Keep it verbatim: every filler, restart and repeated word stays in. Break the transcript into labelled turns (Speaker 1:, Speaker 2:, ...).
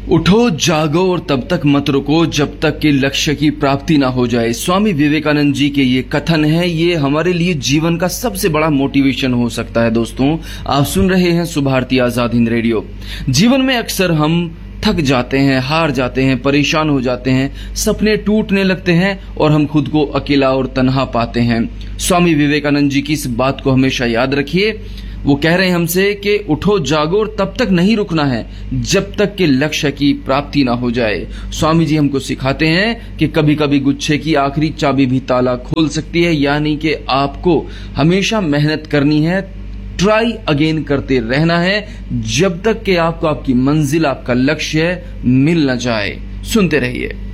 Speaker 1: उठो जागो और तब तक मत रुको जब तक कि लक्ष्य की प्राप्ति ना हो जाए। स्वामी विवेकानंद जी के ये कथन है, ये हमारे लिए जीवन का सबसे बड़ा मोटिवेशन हो सकता है। दोस्तों, आप सुन रहे हैं सुभारती आजाद हिंद रेडियो। जीवन में अक्सर हम थक जाते हैं, हार जाते हैं, परेशान हो जाते हैं, सपने टूटने लगते हैं और हम खुद को अकेला और तन्हा पाते हैं। स्वामी विवेकानंद जी की इस बात को हमेशा याद रखिए। वो कह रहे हैं हमसे कि उठो जागो और तब तक नहीं रुकना है जब तक कि लक्ष्य की प्राप्ति ना हो जाए। स्वामी जी हमको सिखाते हैं कि कभी कभी गुच्छे की आखिरी चाबी भी ताला खोल सकती है, यानी कि आपको हमेशा मेहनत करनी है, ट्राई अगेन करते रहना है जब तक कि आपको आपकी मंजिल, आपका लक्ष्य मिल न जाए। सुनते रहिए।